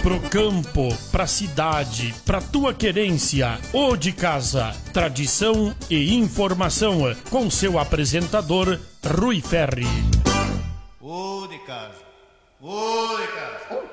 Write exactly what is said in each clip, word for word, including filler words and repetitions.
Pro campo, pra cidade, pra tua querência, ô de casa, tradição e informação, com seu apresentador, Rui Ferri. Ô de casa, ô de casa.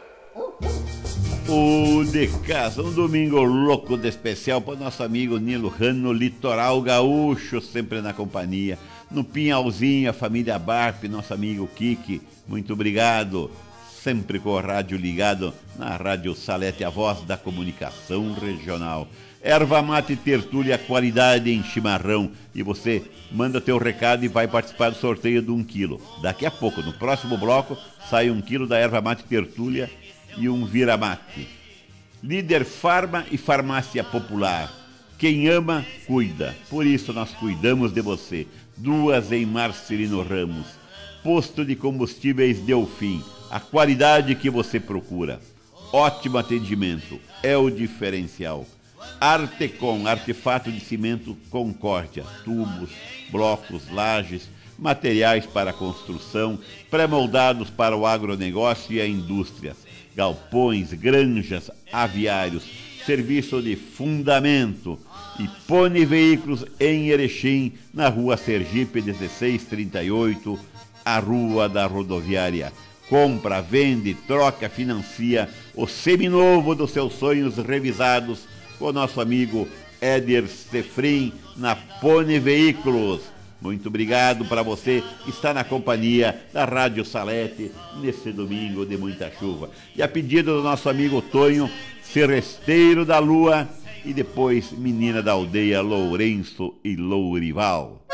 O de casa, um domingo louco de especial para nosso amigo Nilo Rano, Litoral Gaúcho, sempre na companhia. No Pinhalzinho, a família Barp, nosso amigo Kiki, muito obrigado. Sempre com o rádio ligado na Rádio Salete, a voz da comunicação regional. Erva mate tertúlia, qualidade em chimarrão. E você manda teu recado e vai participar do sorteio de um quilo. Daqui a pouco, no próximo bloco, sai um quilo da erva mate tertúlia e um vira-mate. Líder Farma e Farmácia Popular. Quem ama, cuida. Por isso nós cuidamos de você. Duas em Marcelino Ramos. Posto de combustíveis Delfim. A qualidade que você procura. Ótimo atendimento. É o diferencial. Artecom, artefato de cimento Concórdia. Tubos, blocos, lajes, materiais para construção, pré-moldados para o agronegócio e a indústria. Galpões, granjas, aviários, serviço de fundamento. E Pone Veículos em Erechim, na rua Sergipe dezesseis trinta e oito, a rua da rodoviária. Compra, vende, troca, financia o seminovo dos seus sonhos revisados com o nosso amigo Éder Sefrim na Pone Veículos. Muito obrigado para você que está na companhia da Rádio Salete nesse domingo de muita chuva. E a pedido do nosso amigo Tonho, Seresteiro da Lua e depois Menina da Aldeia, Lourenço e Lourival.